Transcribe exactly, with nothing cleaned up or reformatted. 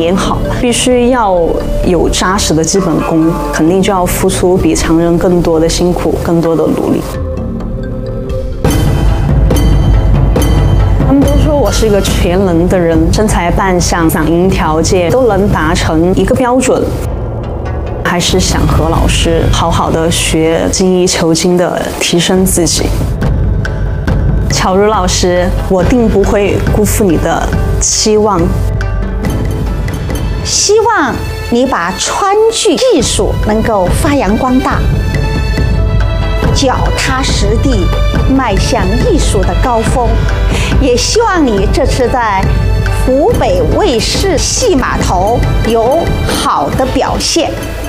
演好，必须要有扎实的基本功，肯定就要付出比常人更多的辛苦，更多的努力。他们都说我是一个全能的人，身材扮相、嗓音条件都能达成一个标准。还是想和老师好好的学，精益求精的提升自己。巧如老师，我定不会辜负你的期望。 希望你把川剧艺术能够发扬光大，脚踏实地迈向艺术的高峰。也希望你这次在湖北卫视戏码头有好的表现。